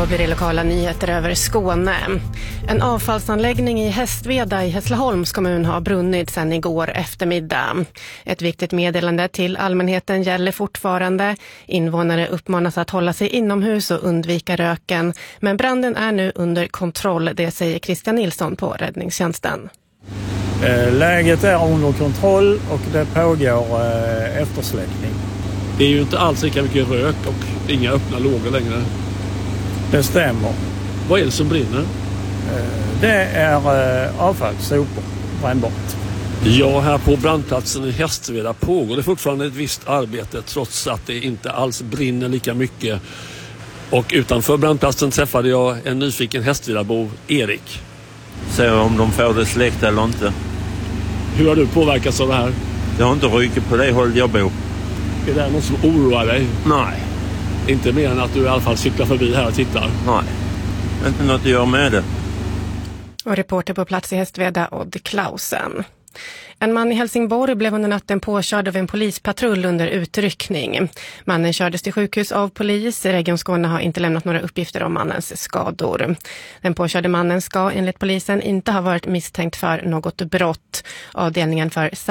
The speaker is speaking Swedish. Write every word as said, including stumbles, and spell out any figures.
Då blir det lokala nyheter över Skåne. En avfallsanläggning i Hästveda i Hässleholms kommun har brunnit sedan igår eftermiddag. Ett viktigt meddelande till allmänheten gäller fortfarande. Invånare uppmanas att hålla sig inomhus och undvika röken. Men branden är nu under kontroll, det säger Christian Nilsson på räddningstjänsten. Läget är under kontroll och det pågår eftersläckning. Det är ju inte alls lika mycket rök och inga öppna lågor längre. Det stämmer. Vad är det som brinner? Det är avfall, sopor, brännbart. Ja, här på brandplatsen i Hästveda pågår det fortfarande ett visst arbete trots att det inte alls brinner lika mycket. Och utanför brandplatsen träffade jag en nyfiken Hästvedabo, Erik. Se om de får det släckt eller inte. Hur har du påverkats av det här? Jag har inte rykt på det håll jag bor. Är det något som oroar dig? Nej. Inte mer än att du i alla fall cyklar förbi här och tittar? Nej, inte något att göra med det. Och reporter på plats i Hästveda, Odd Klausen. En man i Helsingborg blev under natten påkörd av en polispatrull under utryckning. Mannen kördes till sjukhus av polis. Region Skåne har inte lämnat några uppgifter om mannens skador. Den påkörde mannen ska enligt polisen inte ha varit misstänkt för något brott. Avdelningen för